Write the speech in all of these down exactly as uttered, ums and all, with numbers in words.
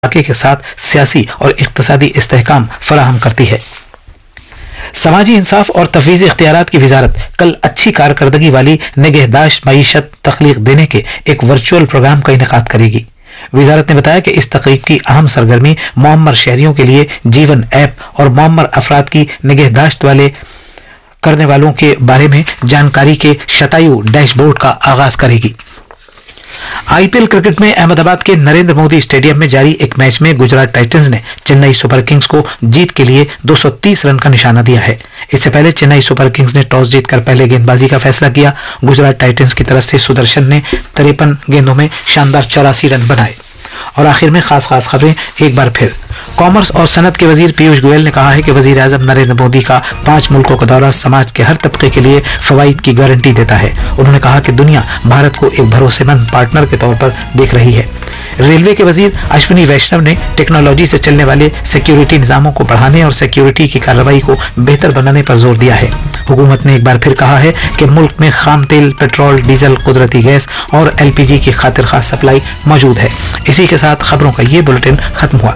इलाके के साथ सियासी और इक्तिसादी इस्तेहकाम फराहम करती है। समाजी इंसाफ और तफवीज़ इख्तियारात की वजारत कल अच्छी कारकर्दगी वाली निगहदाश्त मईशत तख्लीक देने के एक वर्चुअल प्रोग्राम का इनेकाद करेगी। वजारत ने बताया कि इस तकरीब की अहम सरगर्मी मुअम्मर शहरियों के लिए जीवन ऐप और मुअम्मर अफराद की निगहदाश्त वाले करने वालों के बारे में जानकारी के शतायु डैशबोर्ड का आगाज करेगी। आईपीएल क्रिकेट में अहमदाबाद के नरेंद्र मोदी स्टेडियम में जारी एक मैच में गुजरात टाइटंस ने चेन्नई सुपर किंग्स को जीत के लिए दो सौ तीस रन का निशाना दिया है। इससे पहले चेन्नई सुपर किंग्स ने टॉस जीतकर पहले गेंदबाजी का फैसला किया। गुजरात टाइटंस की तरफ से सुदर्शन ने तिरपन गेंदों में शानदार चौरासी रन बनाए। और आखिर में खास खास खबरें एक बार फिर। कॉमर्स और सनत के वजीर पीयूष गोयल ने कहा है कि वजीर आजम नरेंद्र मोदी का पांच मुल्कों का दौरा समाज के हर तबके के लिए फवाइद की गारंटी देता है। उन्होंने कहा कि दुनिया भारत को एक भरोसेमंद पार्टनर के तौर पर देख रही है। रेलवे के वजीर अश्विनी वैष्णव ने टेक्नोलॉजी से चलने वाले सिक्योरिटी निजामों को बढ़ाने और सिक्योरिटी की कार्रवाई को बेहतर बनाने पर जोर दिया है। हुकूमत ने एक बार फिर कहा है कि मुल्क में खाम तेल, पेट्रोल, डीजल, कुदरती गैस और एलपीजी की खातिर खास सप्लाई मौजूद है। इसी के साथ खबरों का ये बुलेटिन खत्म हुआ।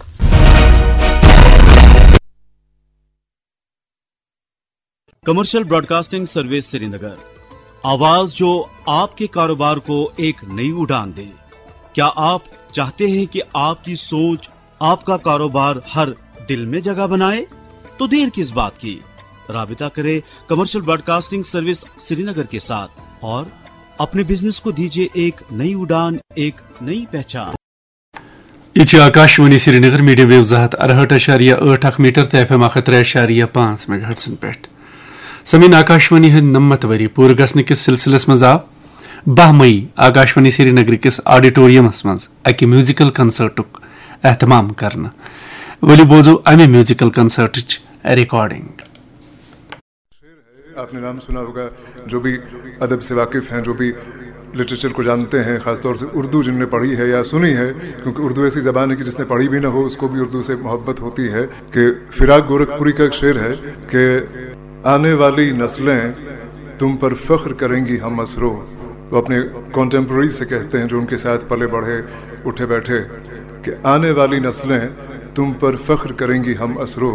कमर्शियल ब्रॉडकास्टिंग सर्विस श्रीनगर, आवाज जो आपके कारोबार को एक नई उड़ान दे। क्या आप चाहते हैं कि आपकी सोच आपका कारोबार हर दिल में जगह बनाए? तो देर किस बात की, राबिता करें कमर्शियल ब्रॉडकास्टिंग सर्विस श्रीनगर के साथ और अपने बिजनेस को दीजिए एक नई उड़ान, एक नई पहचान। ये आकाशवाणी श्रीनगर मीडियम वेव जहत अरहठ अशारिया आठ अख मीटर तो एफ एम अखतरे अशारिया पांच मेगाहर्ट्ज़न पे समीन आकाशवाणी हंद नमत वरी पूर गसन किस सिलसिलस मज आव बह मई आकाशवाणी श्रीनगर किस ऑडिटोरियमस मज अकि म्यूजिकल कंसर्टुक एहतमाम करना। वली बोझो अमे म्यूजिकल कंसर्ट रिकॉर्डिंग। आपने नाम सुना होगा, जो भी अदब से वाकिफ़ हैं, जो भी लिटरेचर को जानते हैं, ख़ासतौर से उर्दू जिनने पढ़ी है या सुनी है, क्योंकि उर्दू ऐसी ज़बान है कि जिसने पढ़ी भी ना हो उसको भी उर्दू से मोहब्बत होती है। कि फिराक गोरखपुरी का एक शेर है कि आने वाली नस्लें तुम पर फ़ख्र करेंगी हम असरो। वो अपने कॉन्टेम्प्रेरी से कहते हैं जो उनके साथ पले बढ़े उठे बैठे कि आने वाली नस्लें तुम पर फ़ख्र करेंगी हम असरो,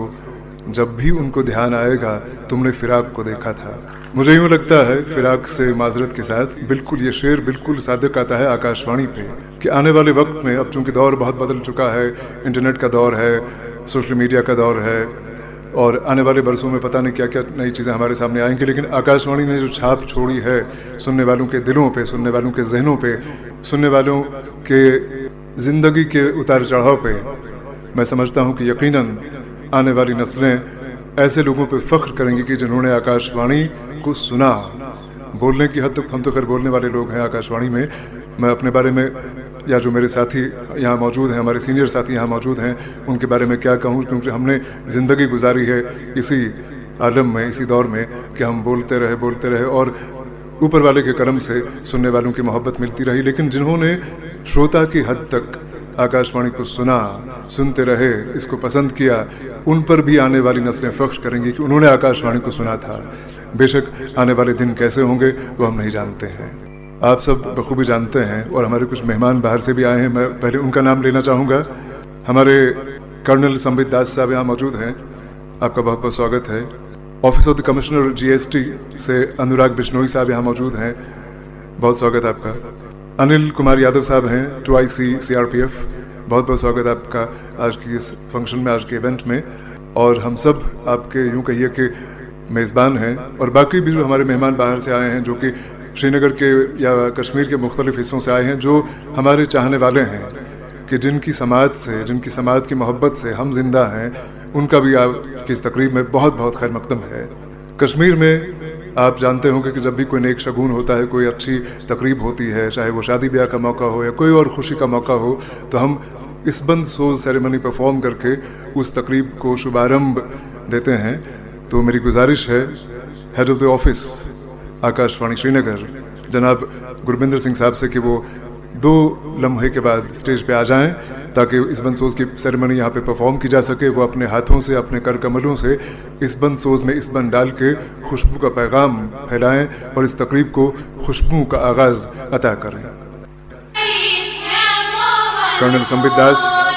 जब भी उनको ध्यान आएगा तुमने फिराक को देखा था। मुझे यूँ लगता है फिराक से माजरत के साथ बिल्कुल ये शेर बिल्कुल सादिक आता है आकाशवाणी पे कि आने वाले वक्त में, अब चूँकि दौर बहुत बदल चुका है, इंटरनेट का दौर है, सोशल मीडिया का दौर है और आने वाले बरसों में पता नहीं क्या क्या नई चीज़ें हमारे सामने आएंगी, लेकिन आकाशवाणी ने जो छाप छोड़ी है सुनने वालों के दिलों पे, सुनने वालों के जहनों पे, सुनने वालों के ज़िंदगी के उतार चढ़ाव पे, मैं समझता हूँ कि यकीनन आने वाली नस्लें ऐसे लोगों पे फ़ख्र करेंगी कि जिन्होंने आकाशवाणी को सुना। बोलने की हद तक हम तो खैर बोलने वाले लोग हैं आकाशवाणी में। मैं अपने बारे में या जो मेरे साथी यहाँ मौजूद हैं, हमारे सीनियर साथी यहाँ मौजूद हैं, उनके बारे में क्या कहूँ, क्योंकि हमने ज़िंदगी गुजारी है इसी आलम में, इसी दौर में कि हम बोलते रहे बोलते रहे और ऊपर वाले के करम से सुनने वालों की मोहब्बत मिलती रही। लेकिन जिन्होंने श्रोता की हद तक आकाशवाणी को सुना, सुनते रहे, इसको पसंद किया, उन पर भी आने वाली नस्लें फ़ख्र करेंगी कि उन्होंने आकाशवाणी को सुना था। बेशक आने वाले दिन कैसे होंगे वो हम नहीं जानते हैं, आप सब बखूबी जानते हैं। और हमारे कुछ मेहमान बाहर से भी आए हैं, मैं पहले उनका नाम लेना चाहूँगा। हमारे कर्नल संबित दास साहब यहाँ मौजूद हैं, आपका बहुत बहुत स्वागत है। Office of the commissioner GST से अनुराग बिश्नोई साहब यहाँ मौजूद हैं, बहुत स्वागत आपका। अनिल कुमार यादव साहब हैं, to I C C R P F, बहुत बहुत स्वागत आपका आज की इस फंक्शन में, आज के इवेंट में। और हम सब आपके यूँ कहिए कि मेज़बान हैं। और बाकी भी जो हमारे मेहमान बाहर से आए हैं, जो कि श्रीनगर के या कश्मीर के मुख्तलिफ हिस्सों से आए हैं, जो हमारे चाहने वाले हैं, कि जिनकी समाज से, जिनकी समाज की मोहब्बत से हम जिंदा हैं, उनका भी आपकी इस तकरीब में बहुत बहुत खैर मकदम है। कश्मीर में आप जानते होंगे कि जब भी कोई नेक शगुन होता है, कोई अच्छी तकरीब होती है, चाहे वो शादी ब्याह का मौका हो या कोई और खुशी का मौका हो, तो हम इस बंद सोज सेरेमनी परफॉर्म करके उस तकरीब को शुभारंभ देते हैं। तो मेरी गुजारिश है head of the office Akashvani Srinagar जनाब गुरबिंदर सिंह साहब से कि वो दो लम्हे के बाद स्टेज पे आ जाएं ताकि इस बंद सोज की सेरेमनी यहाँ पे परफॉर्म की जा सके। वो अपने हाथों से, अपने कर कमलों से इस बंद सोज में इस बंद डाल के खुशबू का पैगाम फैलाएं और इस तकरीब को खुशबू का आगाज़ अता करें। कर्नल संबित दास